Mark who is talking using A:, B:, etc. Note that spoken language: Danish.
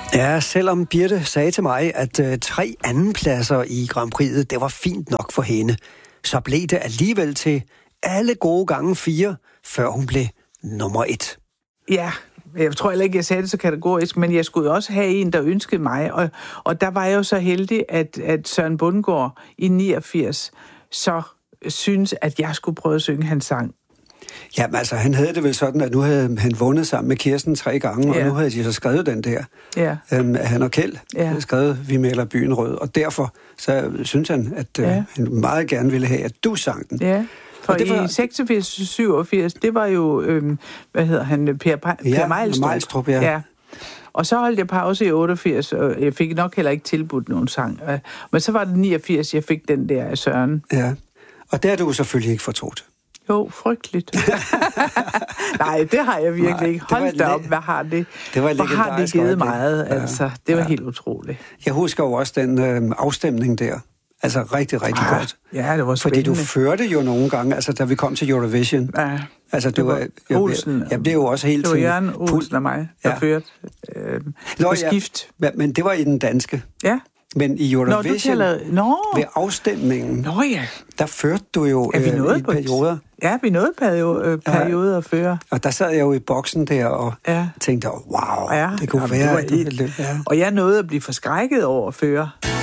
A: Ja, selvom Birte sagde til mig, at 3 andenpladser i Grand Prix'et, det var fint nok for hende, så blev det alligevel til alle gode gange 4, før hun blev nummer 1.
B: Ja, jeg tror heller ikke, jeg sagde det så kategorisk, men jeg skulle jo også have en, der ønskede mig, og der var jeg jo så heldig, at Søren Bundgaard i 89 så synes, at jeg skulle prøve at synge hans sang.
A: Jamen altså, han havde det vel sådan, at nu havde han vundet sammen med Kirsten 3 gange, og nu havde de så skrevet den der. Ja. Han og Kjeld havde skrevet, vi maler byen rød, og derfor så synes han, at han meget gerne ville have, at du sang den.
B: Ja. For i 86-87, det var jo, Per Mejlstrup. Ja. Og så holdt jeg pause i 88, og jeg fik nok heller ikke tilbudt nogen sang. Men så var det 89, jeg fik den der af Søren.
A: Ja, og der er du selvfølgelig ikke fortrudt.
B: Jo, frygteligt. Nej, det har jeg virkelig ikke. Hold da op, hvad har det? Hvor har det givet meget, altså. Det var helt utroligt.
A: Jeg husker jo også den afstemning der. Altså rigtig, rigtig godt.
B: Ja, det var spændende.
A: Fordi du førte jo nogle gange, altså da vi kom til Eurovision.
B: Ja,
A: altså det var
B: Olsen.
A: Jeg blev jo også hele tiden...
B: Det var Jørgen Olsen og mig, der førte på skift.
A: Ja, men det var i den danske.
B: Ja.
A: Men i Eurovision, ved afstemningen, der førte du jo i perioder.
B: Ja, vi nåede perioder at føre.
A: Og der sad jeg jo i boksen der og tænkte, wow, det kunne være...
B: Og jeg nåede at blive forskrækket over at føre.